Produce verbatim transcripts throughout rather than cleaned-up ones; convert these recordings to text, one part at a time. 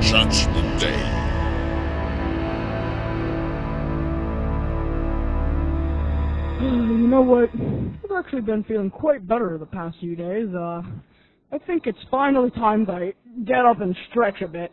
Judgment Day. You know what? I've actually been feeling quite better the past few days. Uh, I think it's finally time that I get up and stretch a bit.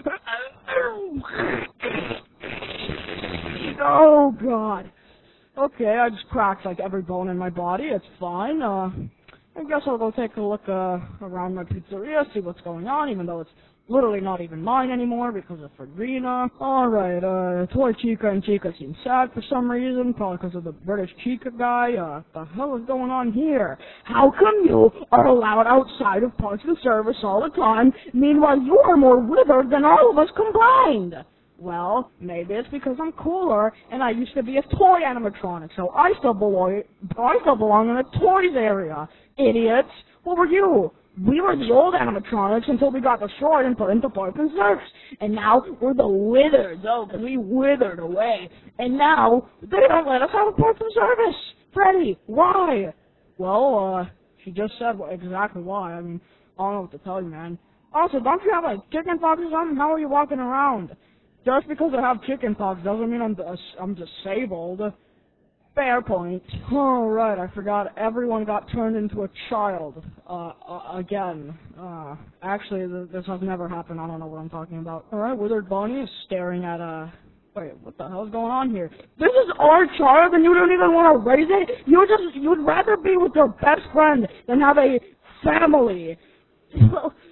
Oh, God. Okay, I just cracked like every bone in my body. It's fine. Uh, I guess I'll go take a look uh, around my pizzeria, see what's going on, even though it's literally not even mine anymore because of Fredrina. Alright, uh, Toy Chica and Chica seem sad for some reason, probably because of the British Chica guy. Uh, what the hell is going on here? How come you are allowed outside of parts of the service all the time, meanwhile you are more withered than all of us combined? Well, maybe it's because I'm cooler, and I used to be a toy animatronic, so I still belong, I still belong in the toys area. Idiots! What were you? We were the old animatronics until we got destroyed and put into parts and service. And now we're the withers, oh, because we withered away. And now they don't let us have a parts and service. Freddy, why? Well, uh, she just said exactly why. I mean, I don't know what to tell you, man. Also, don't you have, like, chicken pox or something? How are you walking around? Just because I have chicken pox doesn't mean I'm, I'm disabled. Fair point. Oh, right, I forgot everyone got turned into a child, uh, uh again. Uh, actually, th this has never happened, I don't know what I'm talking about. Alright, Withered Bonnie is staring at, uh, wait, what the hell is going on here? This is our child and you don't even want to raise it? You just, you'd rather be with your best friend than have a family.